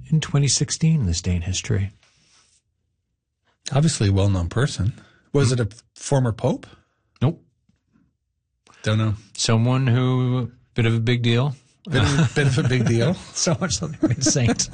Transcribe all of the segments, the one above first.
in 2016 this day in history? Obviously a well-known person. Was it a former pope? Nope. Don't know. Someone who, bit of a big deal. Bit of a big deal. So much so they made a saint.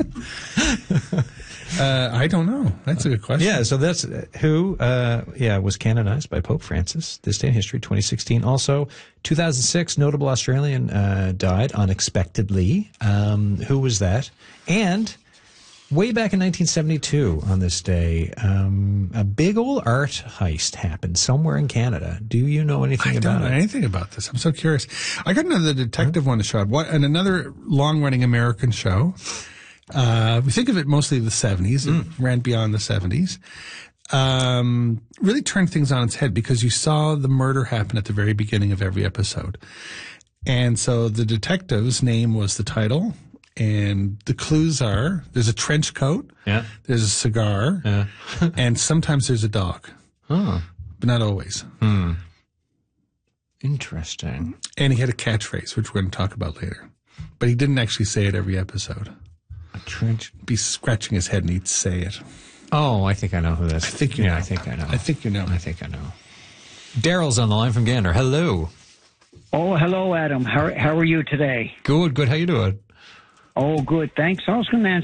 I don't know. That's a good question. Yeah, so that's who, was canonized by Pope Francis this day in history, 2016. Also, 2006, notable Australian died unexpectedly. Who was that? And way back in 1972 on this day, a big old art heist happened somewhere in Canada. Do you know anything about it? I don't know anything about this. I'm so curious. I got another detective one to show up. And another long-running American show. We think of it mostly the 70s. It ran beyond the 70s. Really turned things on its head because you saw the murder happen at the very beginning of every episode. And so the detective's name was the title. And the clues are, there's a trench coat, there's a cigar, and sometimes there's a dog. Oh. But not always. Interesting. And he had a catchphrase, which we're going to talk about later. But he didn't actually say it every episode. A trench? Be scratching his head and he'd say it. Oh, I think I know who that is. I think you know. I think I know. I think you know. I think I know. Daryl's on the line from Gander. Hello. Oh, hello, Adam. How are you today? Good. How you doing? Oh, good. Thanks. I was going to